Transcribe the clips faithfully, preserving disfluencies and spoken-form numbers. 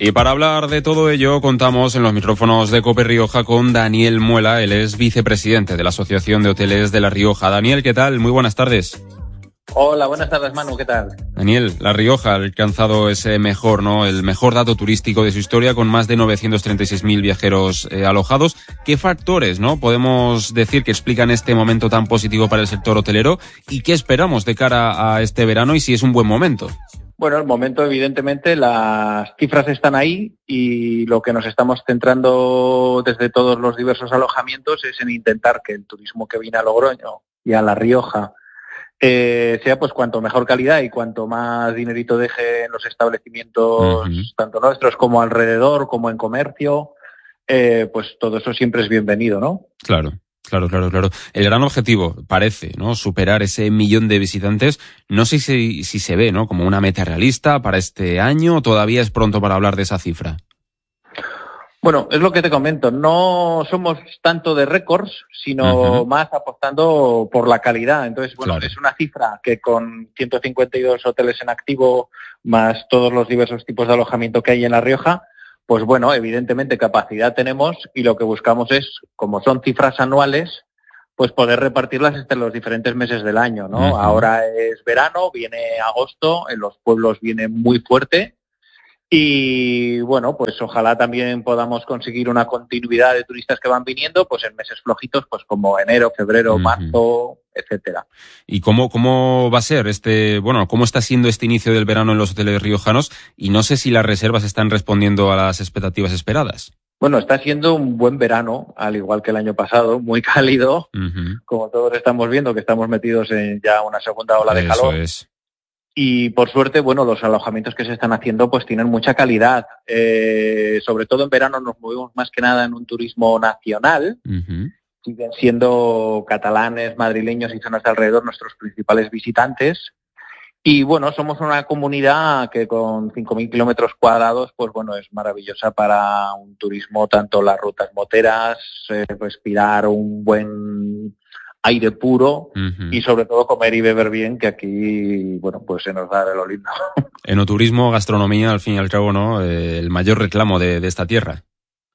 Y para hablar de todo ello, contamos en los micrófonos de COPE Rioja con Daniel Muela. Él es vicepresidente de la Asociación de Hoteles de La Rioja. Daniel, ¿qué tal? Muy buenas tardes. Hola, buenas tardes, Manu, ¿qué tal? Daniel, La Rioja ha alcanzado ese mejor, ¿no? El mejor dato turístico de su historia, con más de novecientos treinta y seis mil viajeros eh, alojados. ¿Qué factores, no, podemos decir que explican este momento tan positivo para el sector hotelero? ¿Y qué esperamos de cara a este verano y si es un buen momento? Bueno, el momento, evidentemente, las cifras están ahí y lo que nos estamos centrando desde todos los diversos alojamientos es en intentar que el turismo que viene a Logroño y a La Rioja Eh, sea pues cuanto mejor calidad y cuanto más dinerito deje en los establecimientos, uh-huh. tanto nuestros como alrededor, como en comercio, eh, pues todo eso siempre es bienvenido, ¿no? Claro, claro, claro, claro. El gran objetivo parece, ¿no?, superar ese millón de visitantes. No sé si, si se ve, ¿no?, como una meta realista para este año, o todavía es pronto para hablar de esa cifra. Bueno, es lo que te comento, no somos tanto de récords, sino uh-huh. más apostando por la calidad. Entonces, bueno, claro. es una cifra que con ciento cincuenta y dos hoteles en activo, más todos los diversos tipos de alojamiento que hay en La Rioja, pues bueno, evidentemente capacidad tenemos y lo que buscamos es, como son cifras anuales, pues poder repartirlas entre los diferentes meses del año, ¿no? Uh-huh. Ahora es verano, viene agosto, en los pueblos viene muy fuerte. Y bueno, pues ojalá también podamos conseguir una continuidad de turistas que van viniendo, pues en meses flojitos, pues como enero, febrero, uh-huh. marzo, etcétera. ¿Y cómo, cómo va a ser este, bueno, cómo está siendo este inicio del verano en los hoteles riojanos? Y no sé si las reservas están respondiendo a las expectativas esperadas. Bueno, está siendo un buen verano, al igual que el año pasado, muy cálido, uh-huh. como todos estamos viendo, que estamos metidos en ya una segunda ola de Eso calor. Es. Y por suerte, bueno, los alojamientos que se están haciendo pues tienen mucha calidad. Eh, sobre todo en verano nos movemos más que nada en un turismo nacional. Uh-huh. Siguen siendo catalanes, madrileños y zonas de alrededor nuestros principales visitantes. Y bueno, somos una comunidad que con cinco mil kilómetros cuadrados, pues bueno, es maravillosa para un turismo, tanto las rutas moteras, eh, respirar un buen aire puro uh-huh. y sobre todo comer y beber bien, que aquí, bueno, pues se nos da de lo lindo. Enoturismo, gastronomía, al fin y al cabo, ¿no?, eh, el mayor reclamo de, de esta tierra.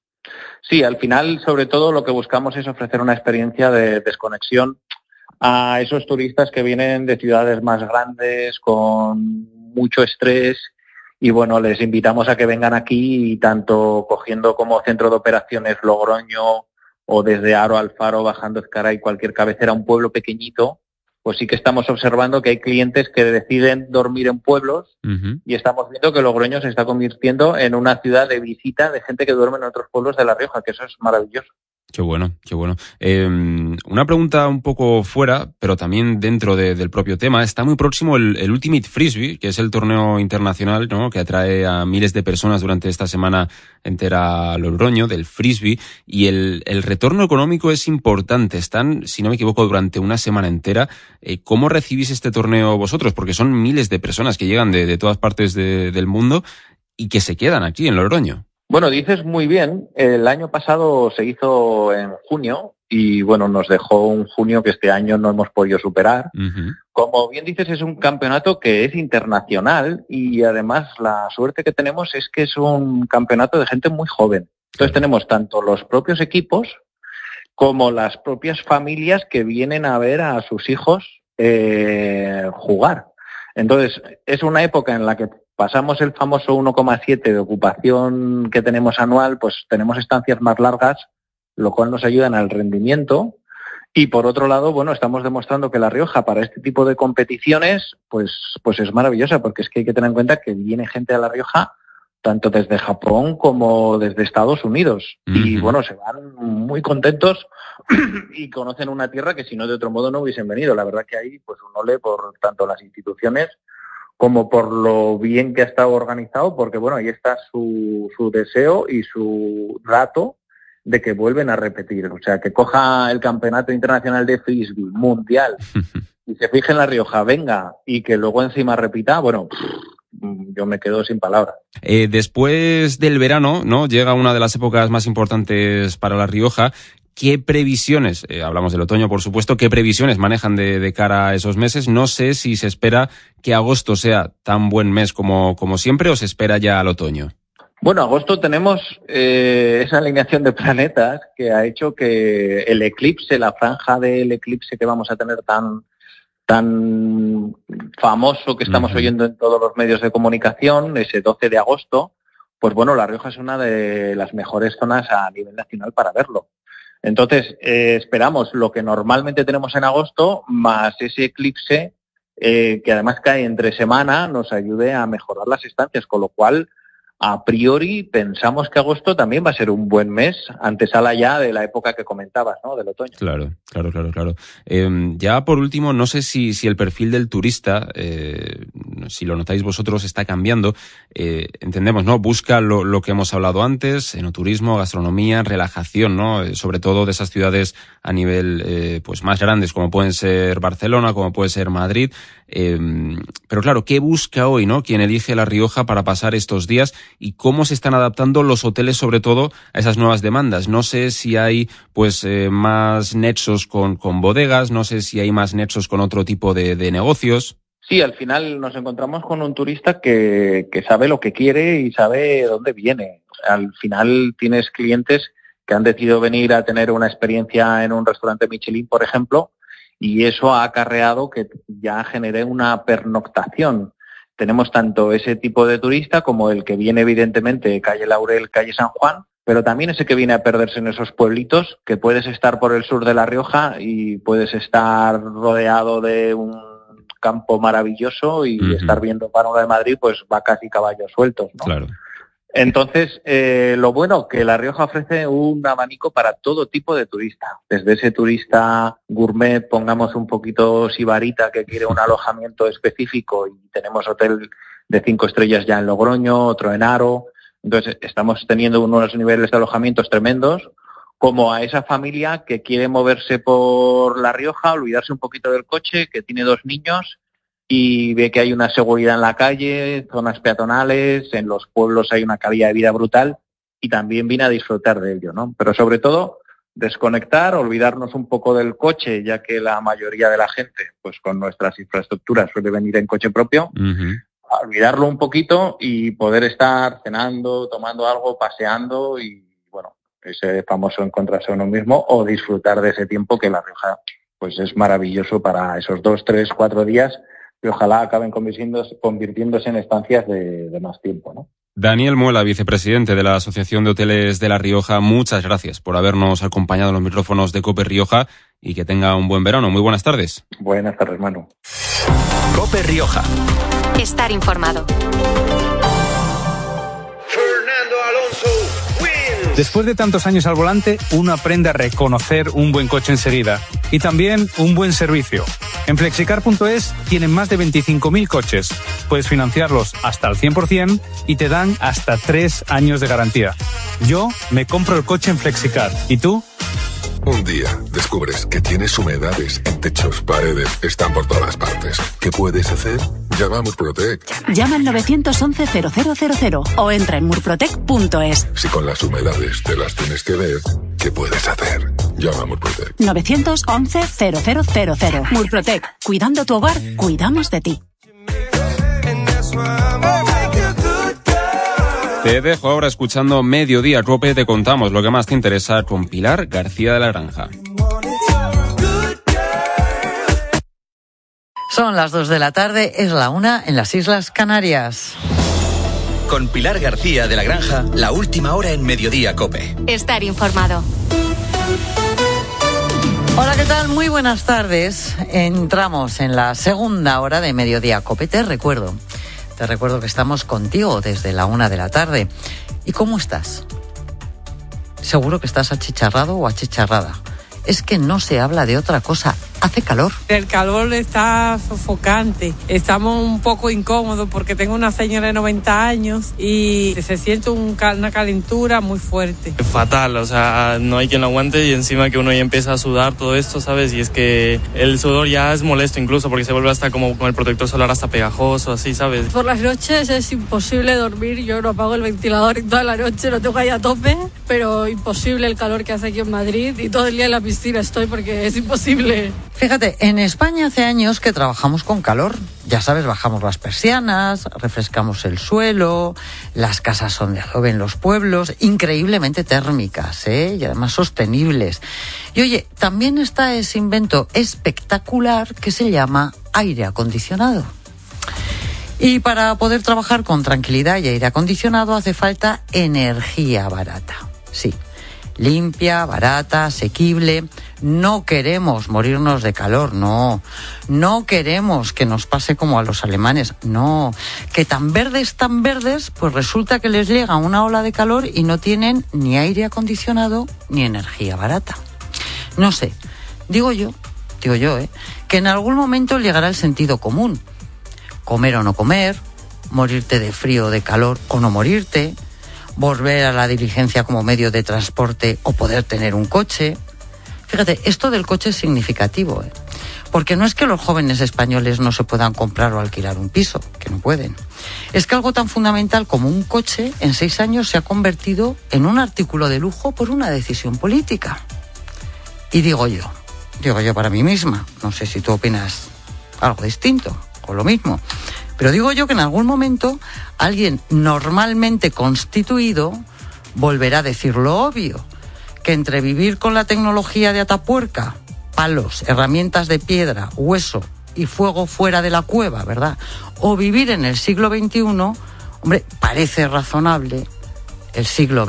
Sí, al final, sobre todo, lo que buscamos es ofrecer una experiencia de desconexión a esos turistas que vienen de ciudades más grandes, con mucho estrés, y bueno, les invitamos a que vengan aquí, y tanto cogiendo como centro de operaciones Logroño, o desde Aro al Faro, bajando Ezcaray, cualquier cabecera, un pueblo pequeñito, pues sí que estamos observando que hay clientes que deciden dormir en pueblos uh-huh. y estamos viendo que Logroño se está convirtiendo en una ciudad de visita de gente que duerme en otros pueblos de La Rioja, que eso es maravilloso. Qué bueno, qué bueno. Eh, una pregunta un poco fuera, pero también dentro de, del propio tema. Está muy próximo el, el Ultimate Frisbee, que es el torneo internacional, ¿no?, que atrae a miles de personas durante esta semana entera a Logroño, del Frisbee, y el, el retorno económico es importante. Están, si no me equivoco, durante una semana entera. Eh, ¿Cómo recibís este torneo vosotros? Porque son miles de personas que llegan de, de todas partes de, del mundo y que se quedan aquí en Logroño. Bueno, dices muy bien. El año pasado se hizo en junio y, bueno, nos dejó un junio que este año no hemos podido superar. Uh-huh. Como bien dices, es un campeonato que es internacional y, además, la suerte que tenemos es que es un campeonato de gente muy joven. Entonces, tenemos tanto los propios equipos como las propias familias que vienen a ver a sus hijos eh, jugar. Entonces, es una época en la que pasamos el famoso uno coma siete de ocupación que tenemos anual, pues tenemos estancias más largas, lo cual nos ayuda en el rendimiento. Y por otro lado, bueno, estamos demostrando que La Rioja para este tipo de competiciones, pues, pues es maravillosa, porque es que hay que tener en cuenta que viene gente a La Rioja tanto desde Japón como desde Estados Unidos. Uh-huh. Y bueno, se van muy contentos y conocen una tierra que si no de otro modo no hubiesen venido. La verdad que ahí pues uno lee por tanto las instituciones como por lo bien que ha estado organizado, porque bueno, ahí está su, su deseo y su rato de que vuelven a repetir. O sea, que coja el Campeonato Internacional de Frisbee Mundial y se fije en La Rioja, venga, y que luego encima repita, bueno, yo me quedo sin palabras. Eh, después del verano, ¿no?, llega una de las épocas más importantes para La Rioja. ¿Qué previsiones, eh, hablamos del otoño por supuesto, qué previsiones manejan de, de cara a esos meses? No sé si se espera que agosto sea tan buen mes como, como siempre o se espera ya al otoño. Bueno, agosto tenemos eh, esa alineación de planetas que ha hecho que el eclipse, la franja del eclipse que vamos a tener tan tan famoso que estamos uh-huh. oyendo en todos los medios de comunicación, ese doce de agosto, pues bueno, La Rioja es una de las mejores zonas a nivel nacional para verlo. Entonces, eh, esperamos lo que normalmente tenemos en agosto, más ese eclipse, eh, que además cae entre semana, nos ayude a mejorar las estancias, con lo cual, a priori, pensamos que agosto también va a ser un buen mes, antesala ya de la época que comentabas, ¿no?, del otoño. Claro, claro, claro, claro. Eh, ya por último, no sé si, si el perfil del turista, eh, si lo notáis vosotros, está cambiando. Eh, entendemos, ¿no? Busca lo, lo que hemos hablado antes, enoturismo, gastronomía, relajación, ¿no? Eh, sobre todo de esas ciudades a nivel eh, pues más grandes, como pueden ser Barcelona, como puede ser Madrid. Eh, pero claro, ¿qué busca hoy, no?, quien elige La Rioja para pasar estos días? Y cómo se están adaptando los hoteles, sobre todo, a esas nuevas demandas. No sé si hay pues eh, más nexos con, con bodegas, no sé si hay más nexos con otro tipo de, de negocios. Sí, al final nos encontramos con un turista que, que sabe lo que quiere y sabe dónde viene. Al final tienes clientes que han decidido venir a tener una experiencia en un restaurante Michelin, por ejemplo, y eso ha acarreado que ya genere una pernoctación. Tenemos tanto ese tipo de turista como el que viene evidentemente calle Laurel, calle San Juan, pero también ese que viene a perderse en esos pueblitos, que puedes estar por el sur de La Rioja y puedes estar rodeado de un campo maravilloso y uh-huh. estar viendo panorama de Madrid, pues vacas y caballos sueltos, ¿no? Claro. Entonces, eh, lo bueno que La Rioja ofrece un abanico para todo tipo de turista. Desde ese turista gourmet, pongamos un poquito sibarita, que quiere un alojamiento específico, y tenemos hotel de cinco estrellas ya en Logroño, otro en Haro. Entonces, estamos teniendo unos niveles de alojamientos tremendos, como a esa familia que quiere moverse por La Rioja, olvidarse un poquito del coche, que tiene dos niños y ve que hay una seguridad en la calle, zonas peatonales, en los pueblos hay una calidad de vida brutal, y también viene a disfrutar de ello, ¿no? Pero sobre todo, desconectar, olvidarnos un poco del coche, ya que la mayoría de la gente, pues con nuestras infraestructuras, suele venir en coche propio, uh-huh. olvidarlo un poquito y poder estar cenando, tomando algo, paseando y, bueno, ese famoso encontrarse a uno mismo o disfrutar de ese tiempo que La Rioja, pues es maravilloso para esos dos, tres, cuatro días, y ojalá acaben convirtiéndose, convirtiéndose en estancias de, de más tiempo, ¿no? Daniel Muela, vicepresidente de la Asociación de Hoteles de La Rioja, muchas gracias por habernos acompañado en los micrófonos de COPE Rioja y que tenga un buen verano. Muy buenas tardes. Buenas tardes, Manu. COPE Rioja. Estar informado. Después de tantos años al volante, uno aprende a reconocer un buen coche enseguida y también un buen servicio. En flexicar punto es tienen más de veinticinco mil coches. Puedes financiarlos hasta al cien por ciento y te dan hasta tres años de garantía. Yo me compro el coche en Flexicar. ¿Y tú? Un día descubres que tienes humedades en techos, paredes, están por todas partes. ¿Qué puedes hacer? Llama a Murprotec. Llama al nueve once cero cero cero cero o entra en murprotec punto es. Si con las humedades te las tienes que ver, ¿qué puedes hacer? Llama a Murprotec. nueve once cero cero cero cero. Murprotec. Cuidando tu hogar, cuidamos de ti. Te dejo ahora escuchando Mediodía Cope. Te contamos lo que más te interesa con Pilar García de la Granja. Son las dos de la tarde, es la una en las Islas Canarias. Con Pilar García de la Granja, la última hora en Mediodía Cope. Estar informado. Hola, ¿qué tal? Muy buenas tardes. Entramos en la segunda hora de Mediodía Cope. Te recuerdo, te recuerdo que estamos contigo desde la una de la tarde. ¿Y cómo estás? Seguro que estás achicharrado o achicharrada. Es que no se habla de otra cosa. Hace calor. El calor está sofocante. Estamos un poco incómodos porque tengo una señora de noventa años y se siente un, una calentura muy fuerte. Fatal, o sea, no hay quien lo aguante y encima que uno ya empieza a sudar todo esto, ¿sabes? Y es que el sudor ya es molesto incluso porque se vuelve hasta como con el protector solar hasta pegajoso, así, ¿sabes? Por las noches es imposible dormir. Yo no apago el ventilador toda la noche, lo tengo ahí a tope, pero imposible el calor que hace aquí en Madrid y todo el día en la piscina estoy porque es imposible. Fíjate, en España hace años que trabajamos con calor. Ya sabes, bajamos las persianas, refrescamos el suelo, las casas son de adobe en los pueblos, increíblemente térmicas, ¿eh? Y además sostenibles. Y oye, también está ese invento espectacular que se llama aire acondicionado. Y para poder trabajar con tranquilidad y aire acondicionado hace falta energía barata. Sí, limpia, barata, asequible. No queremos morirnos de calor, no. No queremos que nos pase como a los alemanes, no. Que tan verdes, tan verdes, pues resulta que les llega una ola de calor y no tienen ni aire acondicionado ni energía barata. No sé, digo yo, digo yo, ¿eh? Que en algún momento llegará el sentido común. Comer o no comer, morirte de frío o de calor o no morirte, volver a la diligencia como medio de transporte o poder tener un coche. Fíjate, esto del coche es significativo, ¿eh? Porque no es que los jóvenes españoles no se puedan comprar o alquilar un piso, que no pueden. Es que algo tan fundamental como un coche en seis años se ha convertido en un artículo de lujo por una decisión política. Y digo yo, digo yo para mí misma, no sé si tú opinas algo distinto o lo mismo, pero digo yo que en algún momento alguien normalmente constituido volverá a decir lo obvio, que entre vivir con la tecnología de Atapuerca, palos, herramientas de piedra, hueso y fuego fuera de la cueva, ¿verdad? O vivir en el siglo veintiuno, hombre, parece razonable el siglo